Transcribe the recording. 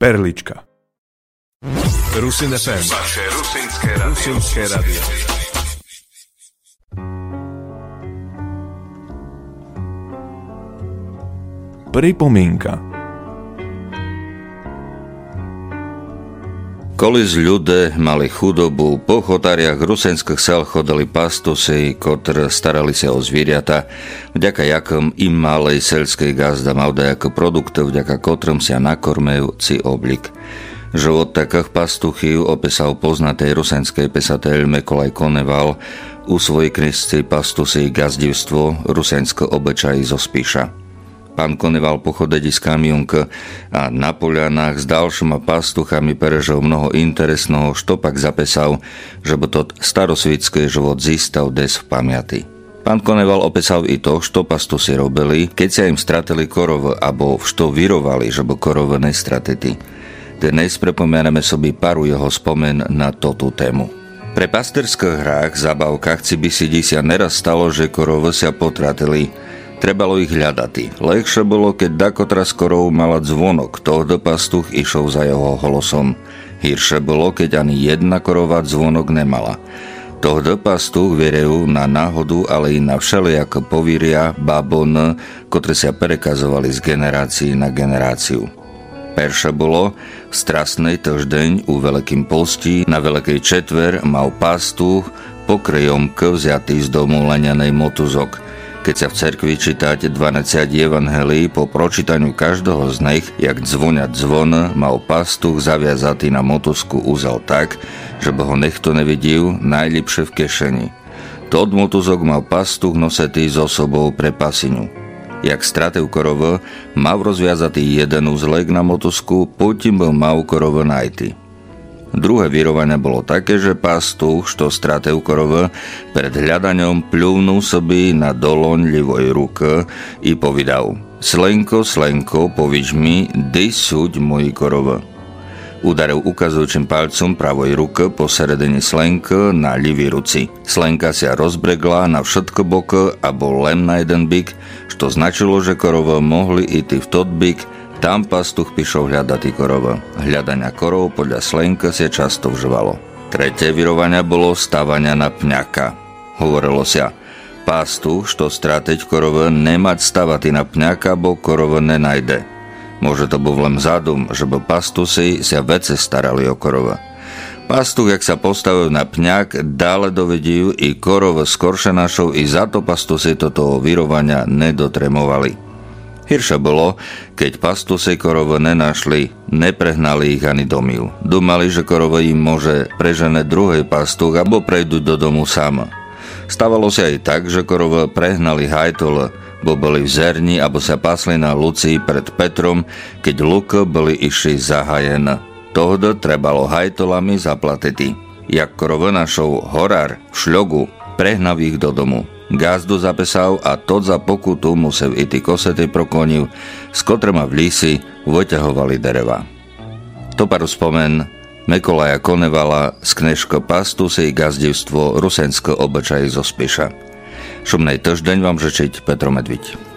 Perlička. Rusin FM. Vaše rusinské radio. Pripomienka. Kolis ľude mali chudobu, po chotariach rusenských sel chodili pastusy, ktorí starali sa o zvieratá, vďaka jakom im malej selskej gazda mal dajako produktov, vďaka ktorom sa nakormejúci oblik. Život takých pastuchov opísal poznatý rusenský pesateľ Mekolaj Koneval u svojej knižce Pastusy gazdivstvo, rusenské obyčaji zo Spiša. Pán Koneval pochodedi z Kamionka a na Polianách s ďalšíma pastuchami prežil mnoho interesného, što pak zapesal, že by to starosvitský život zístal des v pamiaty. Pán Koneval opísal i to, što pastusi robili, keď sa im stratili korovy, abo što vyrovali, že by korovy nestratili. Dnes pripomíname sobi paru jeho spomen na toto tému. Pre pastyrských hrách, zabavkách by si sa neraz stalo, že korovy sa potratili. Trebalo ich hľadať. Lehšie bolo, keď dakotra z korov mala zvonok, tohto pastuch išiel za jeho holosom. Hýršie bolo, keď ani jedna korova zvonok nemala. Tohto pastuch vierejú na náhodu, ale i na všelijako povíria, babon, ktoré sa prekazovali z generácií na generáciu. Perše bolo, v strastnej týždeň u Veľkým postí na Veľkej četver mal pastuch pokrejomk vziatý z domu leňanej motuzok. Keď sa v cerkvi čítať 12 evangelí, po pročítaniu každého z nich, jak dzvoniať zvon, mal pastuch zaviazatý na motuzku úzel tak, že by ho nikto nevidel, najlepšie v kešeni. Tod motuzok mal pastuch nosetý so sobou pre pasinu. Jak stratil korovo, mal rozviazatý jeden úzlek na motuzku, potom byl mal korovo najty. Druhé vyrovanie bolo také, že pastuch, što stratil korovo, pred hľadaním pľúvnul sobi na doloň ľivoj ruky i povedal: Slenko, slenko, povíš mi, dej súď moji korovo. Udaril ukazujúcim palcom pravoj ruky po sredení slenka na ľivej ruci. Slenka sa rozbregla na všetko boky a bol len na jeden byk, što značilo, že korovo mohli ísť v tot byk. Tam pastuch pišol hľadať korova. Hľadania korov podľa slenka sa často vžívalo. Tretie vyrovania bolo stávania na pňaka. Hovorilo sa: pastuch, što stratiť korova, nemať stavať na pňaka, bo korova nenajde. Môže to bol len zadum, že by pastusi sa vece starali o korova. Pastuch, jak sa postavil na pňak, dále dovedí i korova skorše našou, i za to pastusi toto vyrovania nedotremovali. Hýršie bolo, keď pastusi korove nenašli, neprehnali ich ani domil. Dumali, že korove im môže preženať druhý pastuch, abo prejdú do domu sama. Stávalo sa aj tak, že korove prehnali hajtole, bo boli v zerni, abo sa pasli na luci pred Petrom, keď luky boli išli zahajené. Tohdo trebalo hajtolami zaplatiť. Jak korove našou horár v šľogu, prehnav ich do domu. Gazdu zapesal a to za pokutu musel i ty kosety prokonil, s kotrema v lísi vyťahovali dereva. To paru spomen Mekolaja Konevala z knižky Pastusy gazdivstvo, rusenské obyčaji zo Spiša. Šumnej týždeň vám žečiť Petro Medviť.